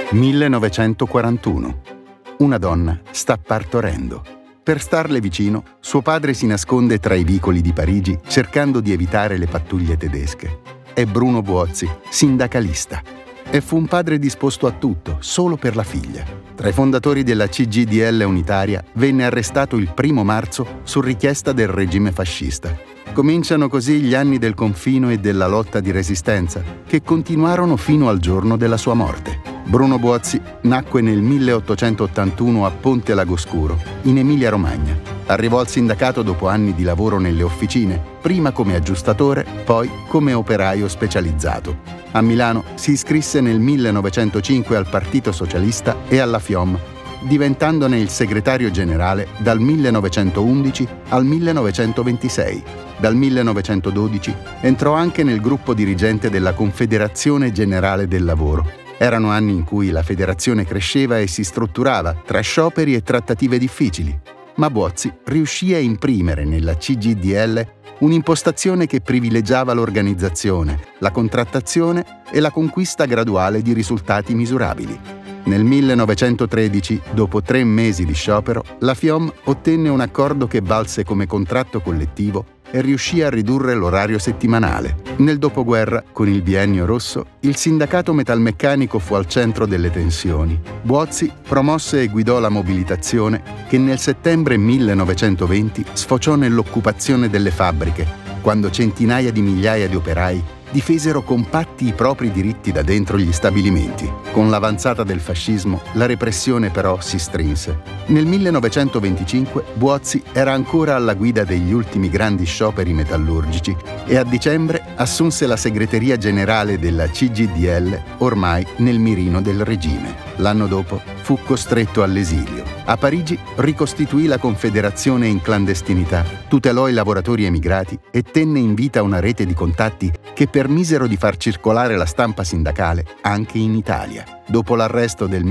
1941. Una donna sta partorendo. Per starle vicino, suo padre si nasconde tra i vicoli di Parigi cercando di evitare le pattuglie tedesche. È Bruno Buozzi, sindacalista. E fu un padre disposto a tutto, solo per la figlia. Tra i fondatori della CGIL unitaria, venne arrestato il 1 marzo su richiesta del regime fascista. Cominciano così gli anni del confino e della lotta di resistenza, che continuarono fino al giorno della sua morte. Bruno Buozzi nacque nel 1881 a Ponte Lagoscuro, in Emilia-Romagna. Arrivò al sindacato dopo anni di lavoro nelle officine, prima come aggiustatore, poi come operaio specializzato. A Milano si iscrisse nel 1905 al Partito Socialista e alla FIOM, diventandone il segretario generale dal 1911 al 1926. Dal 1912 entrò anche nel gruppo dirigente della Confederazione Generale del Lavoro. Erano anni in cui la federazione cresceva e si strutturava tra scioperi e trattative difficili, ma Buozzi riuscì a imprimere nella CGIL un'impostazione che privilegiava l'organizzazione, la contrattazione e la conquista graduale di risultati misurabili. Nel 1913, dopo 3 mesi di sciopero, la FIOM ottenne un accordo che valse come contratto collettivo e riuscì a ridurre l'orario settimanale. Nel dopoguerra, con il biennio rosso, il sindacato metalmeccanico fu al centro delle tensioni. Buozzi promosse e guidò la mobilitazione che nel settembre 1920 sfociò nell'occupazione delle fabbriche, quando centinaia di migliaia di operai difesero compatti i propri diritti da dentro gli stabilimenti. Con l'avanzata del fascismo, la repressione però si strinse. Nel 1925 Buozzi era ancora alla guida degli ultimi grandi scioperi metallurgici e a dicembre assunse la segreteria generale della CGIL, ormai nel mirino del regime. L'anno dopo fu costretto all'esilio. A Parigi ricostituì la Confederazione in clandestinità, tutelò i lavoratori emigrati e tenne in vita una rete di contatti che permisero di far circolare la stampa sindacale anche in Italia. Dopo l'arresto del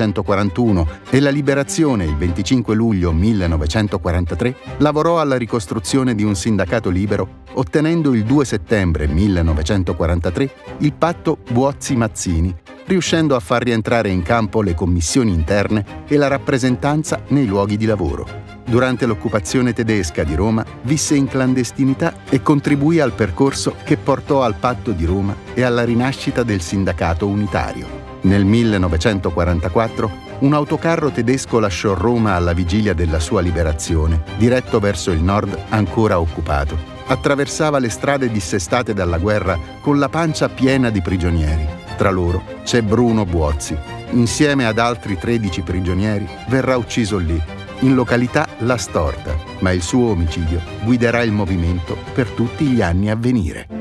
1941 e la liberazione il 25 luglio 1943, lavorò alla ricostruzione di un sindacato libero, ottenendo il 2 settembre 1943 il patto Buozzi-Mazzini, riuscendo a far rientrare in campo le commissioni interne e la rappresentanza nei luoghi di lavoro. Durante l'occupazione tedesca di Roma visse in clandestinità e contribuì al percorso che portò al Patto di Roma e alla rinascita del sindacato unitario. Nel 1944 un autocarro tedesco lasciò Roma alla vigilia della sua liberazione, diretto verso il nord ancora occupato. Attraversava le strade dissestate dalla guerra con la pancia piena di prigionieri. Tra loro c'è Bruno Buozzi. Insieme ad altri 13 prigionieri verrà ucciso lì, in località La Storta, ma il suo omicidio guiderà il movimento per tutti gli anni a venire.